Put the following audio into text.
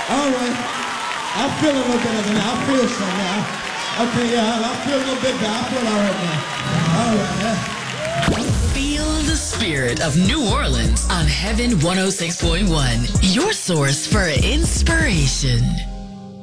All right. I feel a little better than that. I feel some now. Okay, yeah, I feel a little bit better. I feel all right now. All right, Feel the spirit of New Orleans on Heaven 106.1, your source for inspiration.